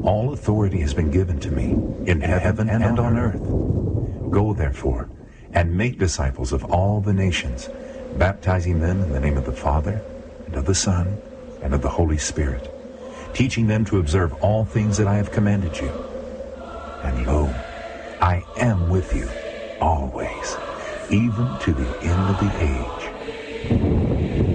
All authority has been given to me in heaven and on earth. Go, therefore, and make disciples of all the nations, baptizing them in the name of the Father, and of the Son, and of the Holy Spirit, teaching them to observe all things that I have commanded you. And lo, I am with you always, even to the end of the age.